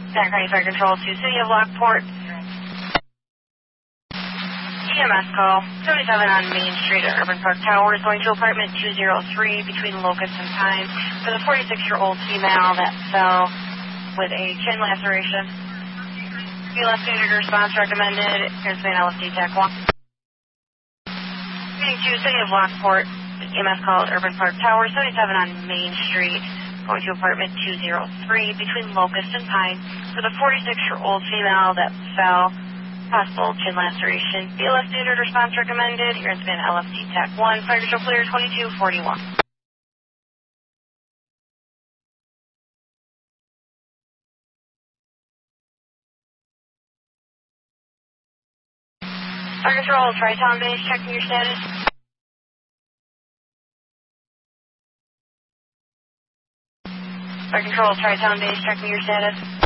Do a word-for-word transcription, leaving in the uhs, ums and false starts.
Santa Cruz Fire Control to City of Lockport. E M S call, seventy-seven on Main Street at Urban Park Towers, going to apartment two oh three between Locust and Pine for the forty-six-year-old female that fell with a chin laceration. B L S standard response recommended. Here's the L F D Tech one. Meeting two, City of Lockport, E M S call at Urban Park Towers, seventy-seven on Main Street, going to apartment two oh three between Locust and Pine for the forty-six-year-old female that fell. Possible chin laceration. B L S standard response recommended. Here's been L F D Tech one. Fire control clear twenty-two forty-one. Fire control, Tri-Town base, checking your status. Fire control, Tri-Town base, checking your status.